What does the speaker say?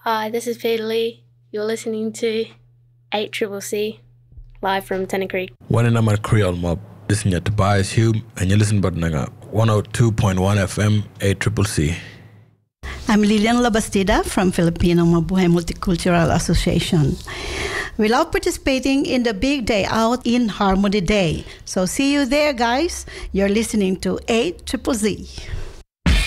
Hi, this is Peter Lee. You're listening to 8CCC, live from Tennant Creek. One in a Creole mob. Listen to Tobias Hume, and you listen but 102.1 FM, 8CCC. I'm Lilian Labastida from Filipino Mabuhay Multicultural Association. We love participating in the big day out in Harmony Day. So see you there, guys. You're listening to 8CCC.